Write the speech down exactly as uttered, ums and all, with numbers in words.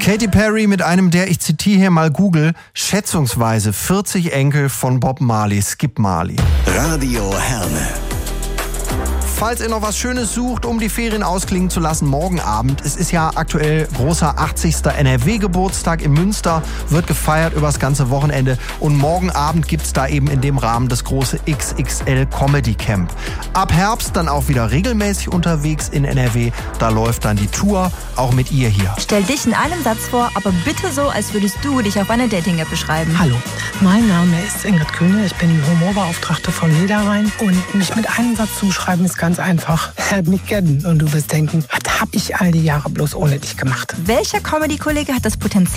Katy Perry mit einem der, ich zitiere hier mal Google, schätzungsweise vierzig Enkel von Bob Marley, Skip Marley. Radio Herne. Falls ihr noch was Schönes sucht, um die Ferien ausklingen zu lassen, morgen Abend. Es ist ja aktuell großer achtzigster N R W-Geburtstag in Münster, wird gefeiert über das ganze Wochenende. Und morgen Abend gibt's da eben in dem Rahmen das große X X L Comedy Camp. Ab Herbst dann auch wieder regelmäßig unterwegs in N R W. Da läuft dann die Tour, auch mit ihr hier. Stell dich in einem Satz vor, aber bitte so, als würdest du dich auf einer Dating-App beschreiben. Hallo, mein Name ist Ingrid Kühne, ich bin die Humorbeauftragte von Niederrhein. Und mich mit einem Satz zu beschreiben ist ganz einfach. Werd mich kennen und du wirst denken, was hab ich all die Jahre bloß ohne dich gemacht? Welcher Comedy-Kollege hat das Potenzial,